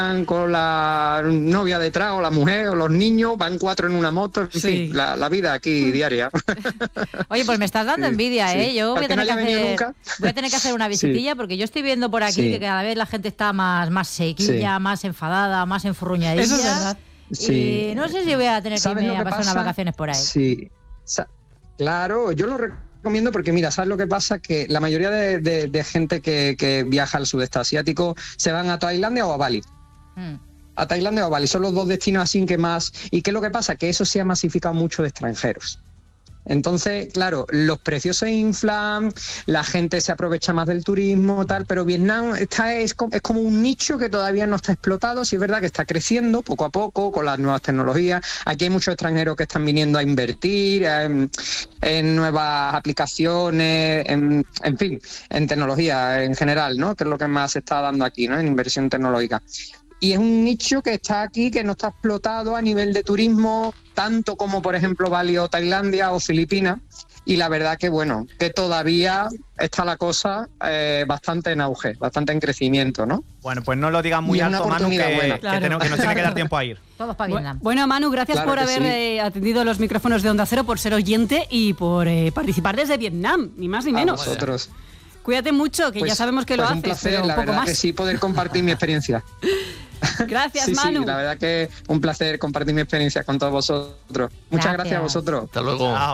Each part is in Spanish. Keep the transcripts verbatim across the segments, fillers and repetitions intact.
con la novia detrás, o la mujer, o los niños, van cuatro en una moto, en Sí. fin, la, la vida aquí diaria. Oye, pues me estás dando Sí, envidia, sí. ¿eh? Yo voy Al a, que tener no que haya venido hacer, nunca. voy a tener que hacer una visitilla, Sí. porque yo estoy viendo por aquí Sí. que cada vez la gente está más, más sequilla, Sí. más enfadada, más enfurruñadilla. Eso es verdad. Sí. Y no sé si voy a tener que ¿Sabes irme lo a que pasar pasa? unas vacaciones por ahí. Sí, Sa- claro, yo lo recomiendo porque, mira, ¿sabes lo que pasa? Que la mayoría de, de- de gente que, que viaja al sudeste asiático se van a Tailandia o a Bali. Mm. A Tailandia o a Bali, son los dos destinos así que más... ¿Y qué es lo que pasa? Que eso se ha masificado mucho de extranjeros. Entonces, claro, los precios se inflan, la gente se aprovecha más del turismo, tal, pero Vietnam está, es, co- es como un nicho que todavía no está explotado. Sí es verdad que está creciendo poco a poco con las nuevas tecnologías. Aquí hay muchos extranjeros que están viniendo a invertir en, en nuevas aplicaciones, en, en fin, en tecnología en general, ¿no? Que es lo que más se está dando aquí, ¿no? En inversión tecnológica. Y es un nicho que está aquí, que no está explotado a nivel de turismo, tanto como, por ejemplo, Bali o Tailandia o Filipinas. Y la verdad que, bueno, que todavía está la cosa eh, bastante en auge, bastante en crecimiento, ¿no? Bueno, pues no lo digas muy Y es una alto, Manu, que, oportunidad buena. que Claro. tenemos- que nos tiene que dar tiempo a ir. Todos para Bu- Vietnam. Bueno, Manu, gracias Claro por que haber sí. eh, atendido los micrófonos de Onda Cero, por ser oyente y por eh, participar desde Vietnam, ni más ni A menos. vosotros. Cuídate mucho, que Pues- ya sabemos que lo pues haces, un placer, pero la poco verdad más. que sí, poder compartir mi experiencia. Gracias, sí, Manu. sí, la verdad que un placer compartir mi experiencia con todos vosotros. Muchas Gracias. gracias a vosotros. Hasta luego. Chao.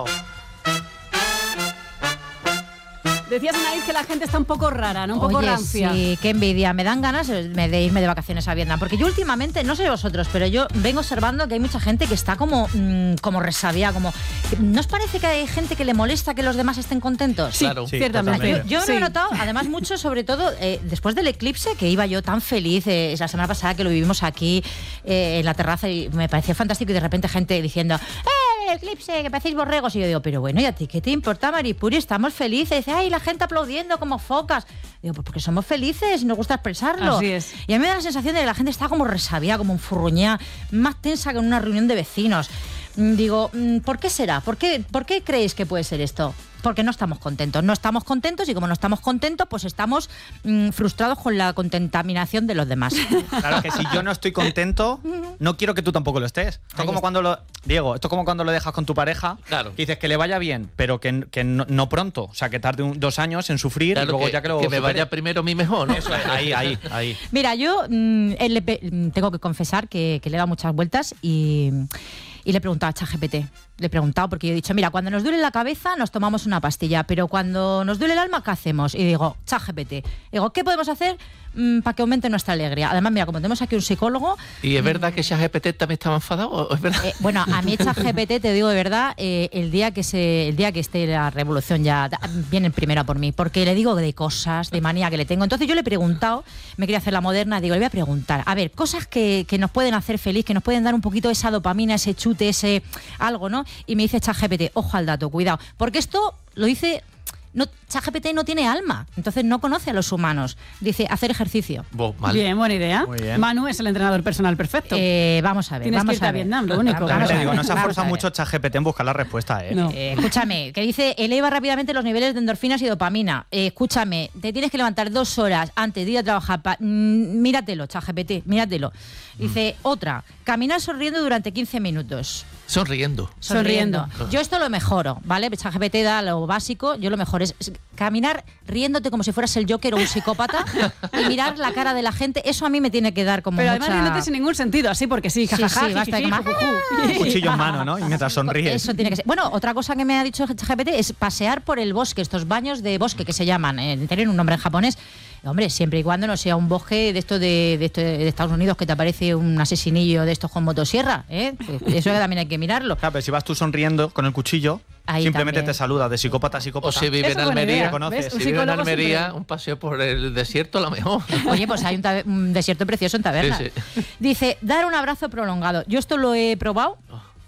Decías, Anaís, que la gente está un poco rara, ¿no? Un poco Oye, rancia. sí, qué envidia. Me dan ganas de irme de vacaciones a Vietnam. Porque yo últimamente, no sé vosotros, pero yo vengo observando que hay mucha gente que está como, mmm, como resabia, como... ¿No os parece que hay gente que le molesta que los demás estén contentos? Sí, Claro. Sí, ciertamente. totalmente. Yo, yo Sí. lo he notado, además, mucho, sobre todo, eh, después del eclipse, que iba yo tan feliz, eh, la semana pasada que lo vivimos aquí eh, en la terraza, y me parecía fantástico, y de repente gente diciendo, ¡eh, el eclipse, que parecéis borregos! Y yo digo, pero bueno, ¿y a ti qué te importa, Maripuri? Estamos felices. Dice, ¡ay, la gente aplaudiendo como focas! Digo, pues porque somos felices y nos gusta expresarlo. Así es. Y a mí me da la sensación de que la gente está como resabia, como enfurruñada, más tensa que en una reunión de vecinos. Mm, Digo, mm, ¿por qué será? ¿Por qué, ¿Por qué creéis que puede ser esto? Porque no estamos contentos. No estamos contentos y como no estamos contentos, pues estamos mm, frustrados con la contaminación de los demás. Claro que si yo no estoy contento, no quiero que tú tampoco lo estés. Esto es Ahí como está. cuando lo... Diego, esto es como cuando lo dejas con tu pareja. Claro. Que dices que le vaya bien, pero que, que no, no pronto. O sea, que tarde un- dos años en sufrir Claro, y luego que, ya que lo que me supere. vaya primero a mí mejor, ¿no? Eso es, ahí, ahí, ahí. Mira, yo mm, él le pe- mm, tengo que confesar que, que le he dado muchas vueltas y, y le he preguntado a ChatGPT. Le he preguntado porque yo he dicho, mira, cuando nos duele la cabeza nos tomamos una pastilla, pero cuando nos duele el alma, ¿qué hacemos? Y digo, ChatGPT. Digo, ¿qué podemos hacer mm, para que aumente nuestra alegría? Además, mira, como tenemos aquí un psicólogo, ¿Y es verdad que ChatGPT también estaba enfadado? ¿O es verdad? eh, bueno, a mí ChatGPT, te digo de verdad, eh, el día que se, el día que esté la revolución ya da- viene primero por mí, porque le digo de cosas, de manía que le tengo. Entonces yo le he preguntado, me quería hacer la moderna, digo, le voy a preguntar, a ver, cosas que, que nos pueden hacer feliz, que nos pueden dar un poquito esa dopamina, ese chute, ese algo, ¿no? Y me dice ChatGPT, ojo al dato, cuidado, porque esto lo dice... No, ChatGPT no tiene alma, entonces no conoce a los humanos. Dice, hacer ejercicio. Bo, mal. Bien, buena idea. Muy bien. Manu es el entrenador personal perfecto. Eh, vamos a ver, Tienes vamos que irte a a ver. Vietnam, lo único. Vamos También a te ver, digo, no se vamos esfuerza a ver. mucho ChatGPT en buscar la respuesta, ¿eh? No. Eh, escúchame, que dice, eleva rápidamente los niveles de endorfinas y dopamina. Eh, escúchame, te tienes que levantar dos horas antes de ir a trabajar. Pa- mm, míratelo, ChatGPT, míratelo. Dice, otra, caminar sonriendo durante quince minutos. Sonriendo. Sonriendo. Sonriendo. Yo esto lo mejoro, ¿vale? ChatGPT da lo básico, yo lo mejor es es caminar riéndote como si fueras el Joker o un psicópata y mirar la cara de la gente. Eso a mí me tiene que dar como Pero además mucha... riéndote sin ningún sentido, así porque sí, Sí, jajaja, sí, basta de jijiji, que más- jujuju. Un cuchillo en mano, ¿no? Y mientras sonríes. Eso tiene que ser. Bueno, otra cosa que me ha dicho ChatGPT es pasear por el bosque, estos baños de bosque que se llaman, eh, tienen un nombre en japonés. Hombre, siempre y cuando no sea un bosque de esto de, de, esto de Estados Unidos que te aparece un asesinillo de estos con motosierra, ¿eh? Eso también hay que mirarlo. Claro, pero si vas tú sonriendo con el cuchillo, Ahí simplemente también. te saluda de psicópata a psicópata. O si vive Esa en es buena Almería. idea. conoces. ¿Ves? Si Un vive en psicólogo Almería, siempre- un paseo por el desierto a lo mejor. Oye, pues hay un, tabe- un desierto precioso en Taberna. Sí, sí. Dice, dar un abrazo prolongado. Yo esto lo he probado.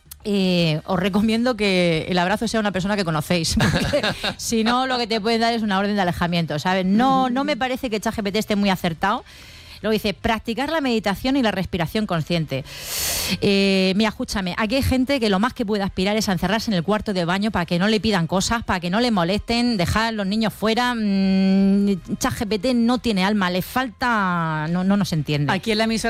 Eh, os recomiendo que el abrazo sea una persona que conocéis, porque si no lo que te pueden dar es una orden de alejamiento, ¿sabes? No, no me parece que ChatGPT esté muy acertado. Luego dice, practicar la meditación y la respiración consciente. Eh, mira, escúchame, aquí hay gente que lo más que puede aspirar es a encerrarse en el cuarto de baño para que no le pidan cosas, para que no le molesten, dejar a los niños fuera. Mm, ChatGPT no tiene alma, le falta... No, no nos entiende. Aquí en la emisora